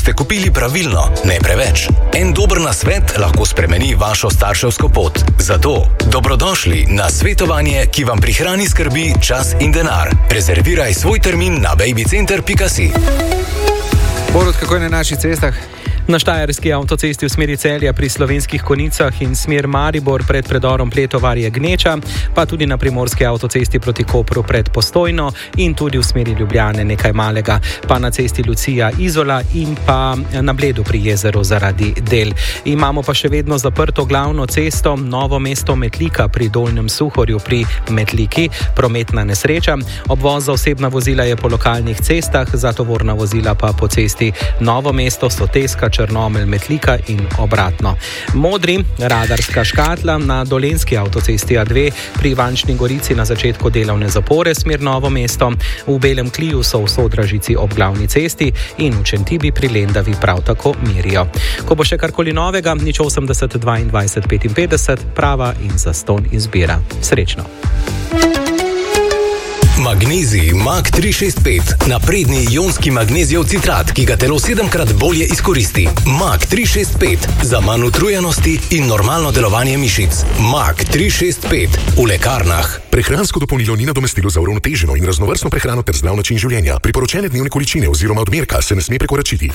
boste kupili pravilno, ne preveč. En dober nasvet lahko spremeni vašo starševsko pot. Zato dobrodošli na svetovanje, ki vam prihrani skrbi, čas in denar. Rezerviraj svoj termin na babycenter.si. Borut, kako je na naših cestah? Na Štajerski avtocesti v smeri Celja pri Slovenskih Konicah in smer Maribor pred predorom Pletovarje Gneča, pa tudi na Primorski avtocesti proti Kopru pred Postojno in tudi v smeri Ljubljane nekaj malega, pa na cesti Lucija Izola in pa na Bledu pri jezeru zaradi del. Imamo pa še vedno zaprto glavno cesto Novo mesto Metlika pri Dolnjem Suhorju pri Metliki, prometna nesreča. Obvoz za osebna vozila je po lokalnih cestah, za tovorna vozila pa po cesti Novo mesto Soteska Črnomelj Metlika in obratno. Modri, radarska škatla na Dolenjski avtocesti A2 pri Ivančni Gorici na začetku delovne zapore smer Novo mesto, v Belem Kliju so v Sodražici ob glavni cesti in v Čentibi pri Lendavi prav tako mirijo. Ko bo še karkoli novega, 080 22 55, prava in zastonj izbira. Srečno! Magnezij Mag 365. Napredni ionski magnezijev citrat, ki ga telo 7-krat bolje izkoristi. Mag 365. Za manj utrujenosti in normalno delovanje mišic. Mag 365. V lekarnah. Prehransko dopolnilo ni nadomestilo za uravnoteženo in raznovrstno prehrano ter zdrav način življenja. Priporočene dnevne količine oziroma odmerka se ne sme prekoračiti.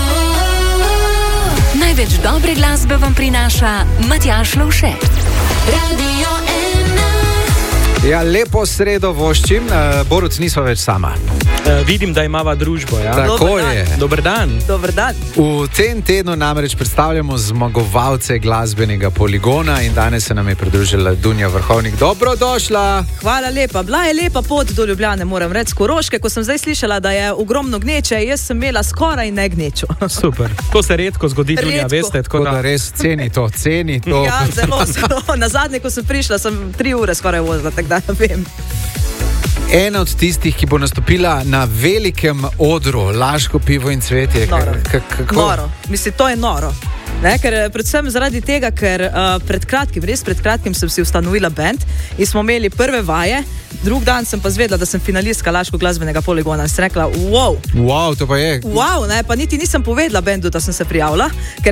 Največ dobre glasbe vam prinaša Matjaž Lovše. Radio Ja, lepo sredo voščim. Borut, nismo več sama. Vidim, da imava družbo, ja? Tako je. Dober dan. Dober dan. V tem tednu namreč predstavljamo zmagovalce glasbenega poligona in danes se nam je pridružila Dunja Vrhovnik. Dobrodošla! Hvala lepa. Bila je lepa pot do Ljubljane, moram reči, Koroške. Ko sem zdaj slišala, da je ogromno gneče, jaz sem imela skoraj ne gnečo. Super. To se redko zgodi, Dunja, veste. Tako da res ceni to. Ja, zelo. Na zadnje, ko sem prišla, sem 3 ure skoraj vozila, tako da vem. Ena od tistih, ki bo nastopila na velikem odru, Laško pivo in cvetje. Noro. Noro. Mislim, to je noro. Ne, ker predvsem zaradi tega, ker pred kratkim sem si ustanovila band in smo imeli prve vaje, drug dan sem pa zvedela, da sem finalistka Laško glasbenega poligona in sem rekla, wow, to pa je. Wow, ne, pa niti nisem povedala bendu, da sem se prijavila, ker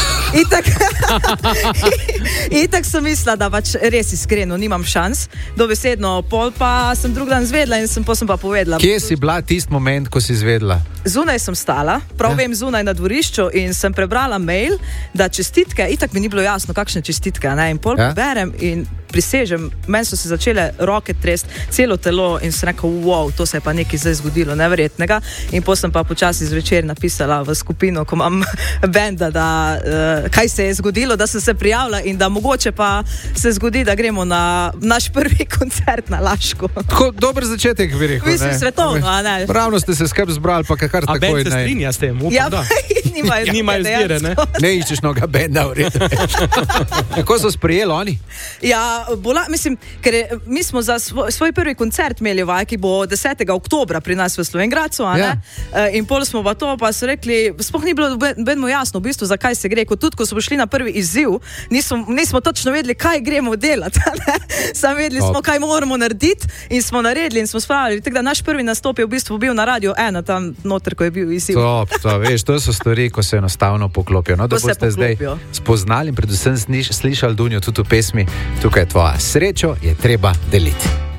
itak sem mislila, da pač res iskreno nimam šans, dobesedno, pol pa sem drug dan zvedela in sem pa povedala. Kje si bila tist moment, ko si zvedela? Zunaj sem stala, vem zunaj na dvorišču in sem prebrala mail, da čestitke, itak mi ni bilo jasno, kakšne čestitke, ne, in pol berem in prisežem, meni so se začele roke trest, celo telo in sem rekel, wow, to se je pa nekaj zdaj zgodilo, neverjetnega, in potem sem pa počasi zvečer napisala v skupino, ko imam benda, da kaj se je zgodilo, da sem se prijavila in da mogoče pa se zgodi, da gremo na naš prvi koncert na Laško. Tako dober začetek, bi rekel. Mislim, svetovno, a ne? Pravno ste se skrb zbrali, pa kar takoj. A bend se strinja s tem, upam, da. Nimajo izbire, ne? Ne iščeš noga benda, v redu. Kako so sprejeli oni? Ja, mislim, ker mi smo za svoj prvi koncert imeli vaj, ki bo 10. oktobra pri nas v Slovenj Gradcu, a ne? Ja. In pol smo pa to, pa so rekli, sploh ni bilo benmo jasno v bistvu, zakaj se gre, tudi ko smo šli na prvi izziv, nismo točno vedeli, kaj gremo delati, ne? Samo vedeli smo, kaj moramo narediti in smo naredili in smo spravili. Tako da naš prvi nastop je v bistvu bil na Radio 1, tam noter, ko je bil izziv. To veš, to so stvari, ko se enostavno poklopijo. No, da boste zdaj spoznali in predvsem slišali Dunjo tudi v pesmi, tukaj je tvoja. Srečo je treba deliti.